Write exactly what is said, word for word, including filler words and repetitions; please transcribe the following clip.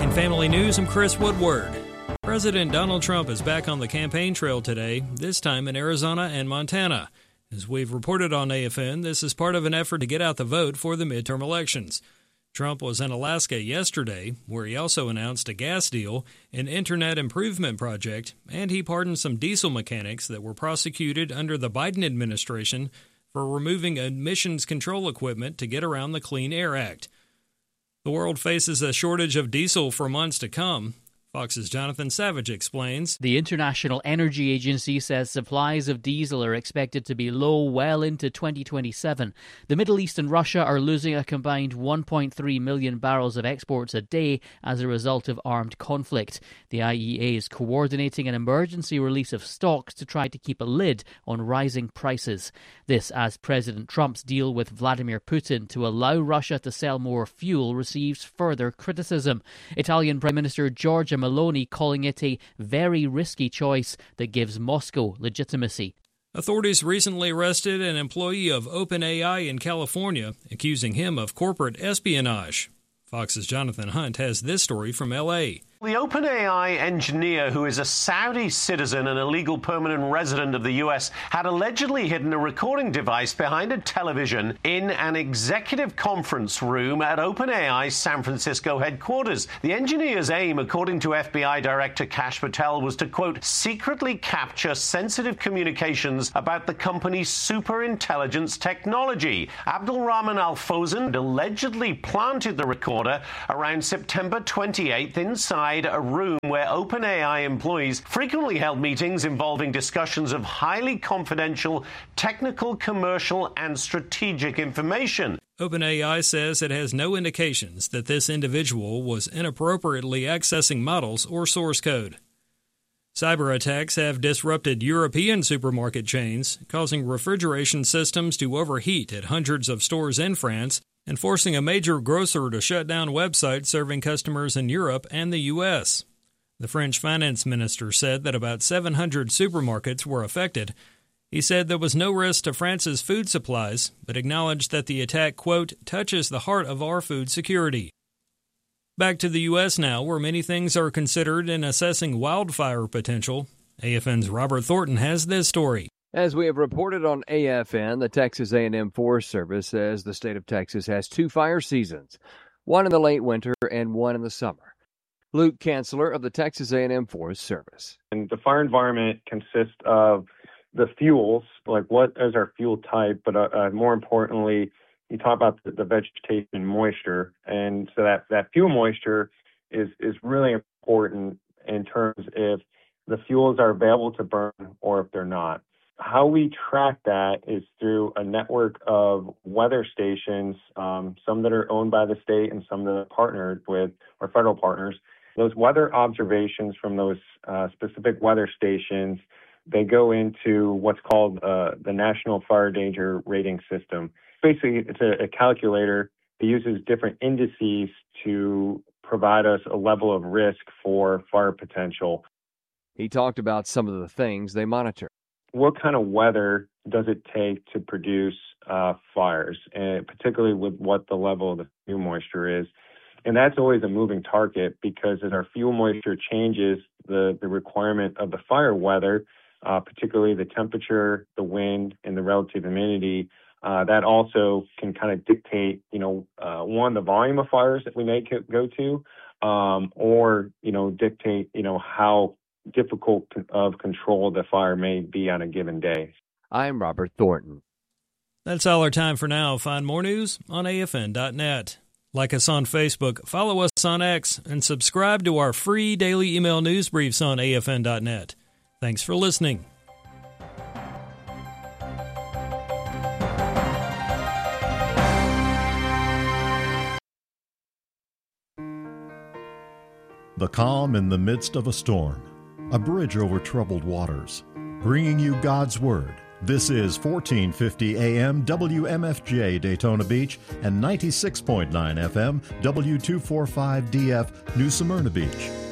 In Family News, I'm Chris Woodward. President Donald Trump is back on the campaign trail today, this time in Arizona and Montana. As we've reported on A F N, this is part of an effort to get out the vote for the midterm elections. Trump was in Alaska yesterday, where he also announced a gas deal, an internet improvement project, and he pardoned some diesel mechanics that were prosecuted under the Biden administration for removing emissions control equipment to get around the Clean Air Act. The world faces a shortage of diesel for months to come. Fox's Jonathan Savage explains. The International Energy Agency says supplies of diesel are expected to be low well into twenty twenty-seven. The Middle East and Russia are losing a combined one point three million barrels of exports a day as a result of armed conflict. The I E A is coordinating an emergency release of stocks to try to keep a lid on rising prices. This as President Trump's deal with Vladimir Putin to allow Russia to sell more fuel receives further criticism. Italian Prime Minister Giorgia Meloni calling it a very risky choice that gives Moscow legitimacy. Authorities recently arrested an employee of OpenAI in California, accusing him of corporate espionage. Fox's Jonathan Hunt has this story from L A. The OpenAI engineer, who is a Saudi citizen and a legal permanent resident of the U S, had allegedly hidden a recording device behind a television in an executive conference room at OpenAI's San Francisco headquarters. The engineer's aim, according to F B I Director Kash Patel, was to, quote, secretly capture sensitive communications about the company's superintelligence technology. Abdulrahman Al-Fawzan allegedly planted the recorder around September twenty-eighth inside a room where OpenAI employees frequently held meetings involving discussions of highly confidential technical, commercial, and strategic information. OpenAI says it has no indications that this individual was inappropriately accessing models or source code. Cyber attacks have disrupted European supermarket chains, causing refrigeration systems to overheat at hundreds of stores in France and forcing a major grocer to shut down websites serving customers in Europe and the U S. The French finance minister said that about seven hundred supermarkets were affected. He said there was no risk to France's food supplies, but acknowledged that the attack, quote, touches the heart of our food security. Back to the U S now, where many things are considered in assessing wildfire potential. A F N's Robert Thornton has this story. As we have reported on A F N, the Texas A and M Forest Service says the state of Texas has two fire seasons, one in the late winter and one in the summer. Luke Kanzler of the Texas A and M Forest Service. And the fire environment consists of the fuels, like what is our fuel type, but uh, uh, more importantly, you talk about the, the vegetation moisture. And so that, that fuel moisture is, is really important in terms if the fuels are available to burn or if they're not. How we track that is through a network of weather stations, um, some that are owned by the state and some that are partnered with our federal partners. Those weather observations from those uh, specific weather stations, they go into what's called uh, the National Fire Danger Rating System. Basically, it's a, a calculator that uses different indices to provide us a level of risk for fire potential. He talked about some of the things they monitor. What kind of weather does it take to produce uh, fires, and particularly with what the level of the fuel moisture is? And that's always a moving target because as our fuel moisture changes, the, the requirement of the fire weather, uh, particularly the temperature, the wind, and the relative humidity, uh, that also can kind of dictate, you know, uh, one, the volume of fires that we may go to, um, or, you know, dictate, you know, how difficult of control the fire may be on a given day. I'm Robert Thornton. That's all our time for now. Find more news on A F N dot net. Like us on Facebook, follow us on X, and subscribe to our free daily email news briefs on A F N dot net. Thanks for listening. The calm in the midst of a storm. A bridge over troubled waters, bringing you God's Word. This is fourteen fifty A M W M F J Daytona Beach and ninety-six point nine F M W two forty-five D F New Smyrna Beach.